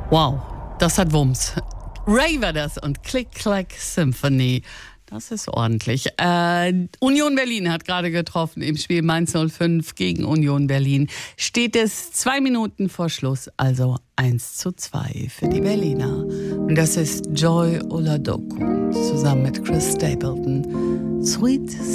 Wow, das hat Wumms. Ray war das und Click Clack Symphony. Das ist ordentlich. Union Berlin hat gerade getroffen im Spiel Mainz 05 gegen Union Berlin. Steht es 2 Minuten vor Schluss, also 1:2 für die Berliner. Und das ist Joy Oladoku zusammen mit Chris Stapleton. Sweet